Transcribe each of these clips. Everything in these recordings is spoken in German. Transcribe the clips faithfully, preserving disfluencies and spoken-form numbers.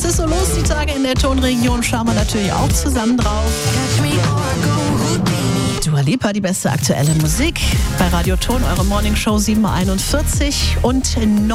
ist so los die Tage in der Tonregion? Schauen wir natürlich auch zusammen drauf. Dua Lipa, die beste aktuelle Musik bei Radio Ton, eure Morningshow sieben Uhr einundvierzig und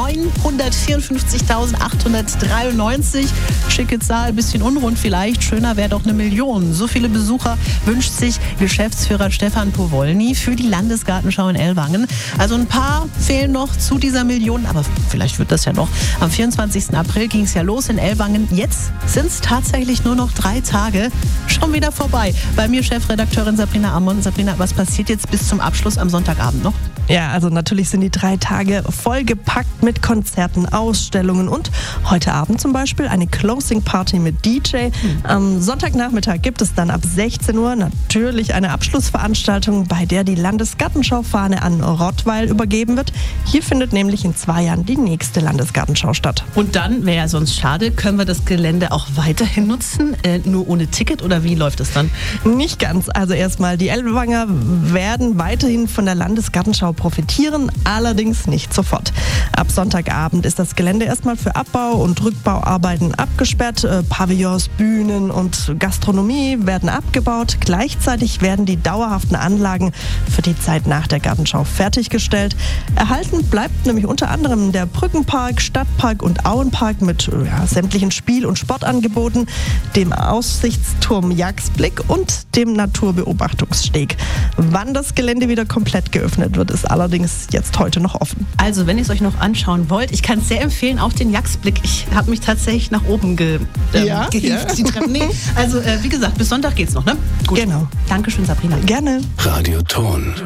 neunhundertvierundfünfzigtausendachthundertdreiundneunzig. Schicke Zahl, bisschen unrund vielleicht, schöner wäre doch eine Million. So viele Besucher wünscht sich Geschäftsführer Stefan Powolny für die Landesgartenschau in Ellwangen. Also ein paar fehlen noch zu dieser Million, aber vielleicht wird das ja noch. Am vierundzwanzigsten April ging es ja los in Ellwangen. Jetzt sind es tatsächlich nur noch drei Tage. Schon wieder vorbei. Bei mir Chefredakteurin Sabrina Ammon. Sabrina, was passiert jetzt bis zum Abschluss am Sonntagabend noch? Ja, also natürlich sind die drei Tage vollgepackt mit Konzerten, Ausstellungen und heute Abend zum Beispiel eine Closing Party mit D J. Am Sonntagnachmittag gibt es dann ab sechzehn Uhr natürlich eine Abschlussveranstaltung, bei der die Landesgartenschau-Fahne an Rottweil übergeben wird. Hier findet nämlich in zwei Jahren die nächste Landesgartenschau statt. Und dann, wäre ja sonst schade, können wir das Gelände auch weiterhin nutzen, äh, nur ohne Ticket oder wie läuft es dann? Nicht ganz. Also erstmal, die Ellwanger werden weiterhin von der Landesgartenschau profitieren, allerdings nicht sofort. Ab Sonntagabend ist das Gelände erstmal für Abbau- und Rückbauarbeiten abgesperrt. Äh, Pavillons, Bühnen und Gastronomie werden abgebaut. Gleichzeitig werden die dauerhaften Anlagen für die Zeit nach der Gartenschau fertiggestellt. Erhalten bleibt nämlich unter anderem der Brückenpark, Stadtpark und Auenpark mit ja, sämtlichen Spiel- und Sportangeboten, dem Aussichtsturm Jagsblick und dem Naturbeobachtungssteg. Wann das Gelände wieder komplett geöffnet wird, ist allerdings jetzt heute noch offen. Also, wenn ihr es euch noch anschauen wollt, ich kann es sehr empfehlen, auch den Jagsblick. Ich habe mich tatsächlich nach oben ge ähm, ja, gehievt, ja. die Treppen. Nee, also, äh, wie gesagt, bis Sonntag geht's noch, ne? Gut. Genau. Dankeschön, Sabrina. Gerne. Radio Ton.